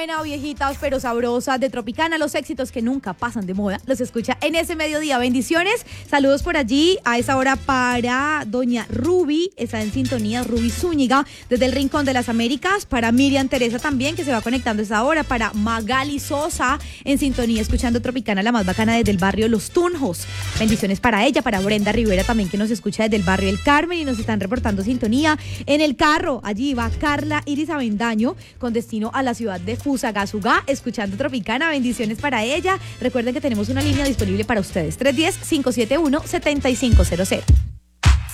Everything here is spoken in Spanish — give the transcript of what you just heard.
buena o viejitas, pero sabrosas de Tropicana, los éxitos que nunca pasan de moda, los escucha en ese mediodía. Bendiciones, saludos por allí a esa hora para doña Ruby, está en sintonía, Ruby Zúñiga, desde el Rincón de las Américas, para Miriam Teresa también, que se va conectando a esa hora, para Magali Sosa, en sintonía, escuchando Tropicana, la más bacana desde el barrio Los Tunjos. Bendiciones para ella, para Brenda Rivera también, que nos escucha desde el barrio El Carmen y nos están reportando sintonía. En el carro, allí va Carla Iris Avendaño, con destino a la ciudad de Fusagasugá, escuchando Tropicana. Bendiciones para ella. Recuerden que tenemos una línea disponible para ustedes, 310-571-7500.